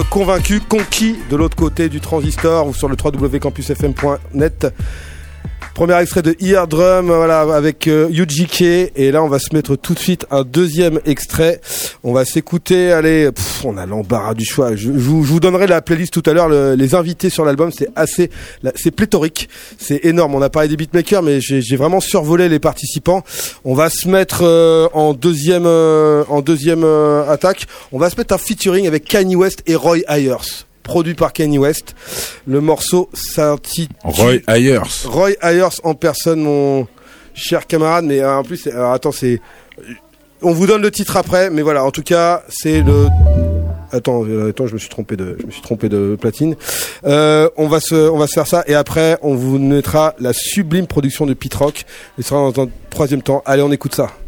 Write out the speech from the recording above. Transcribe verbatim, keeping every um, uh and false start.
Convaincu, conquis de l'autre côté du transistor ou sur le w w w point campus f m point net. Premier extrait de Eardrum, voilà, avec euh, U G K. Et là, on va se mettre tout de suite un deuxième extrait. On va s'écouter, allez, pff, on a l'embarras du choix. Je, je, vous, je vous donnerai la playlist tout à l'heure. Le, les invités sur l'album, c'est assez, c'est pléthorique. C'est énorme. On a parlé des beatmakers, mais j'ai, j'ai vraiment survolé les participants. On va se mettre euh, en deuxième, euh, en deuxième euh, attaque. On va se mettre un featuring avec Kanye West et Roy Ayers. Produit par Kanye West. Le morceau s'intitule Roy Ayers. Roy Ayers en personne, mon cher camarade. Mais euh, en plus, c'est, alors, attends, c'est. On vous donne le titre après, mais voilà. En tout cas, c'est le. Attends, euh, attends, je me suis trompé de, je me suis trompé de platine. Euh, on va se, on va se faire ça et après, on vous mettra la sublime production de Pete Rock. Et ce sera dans un troisième temps. Allez, on écoute ça.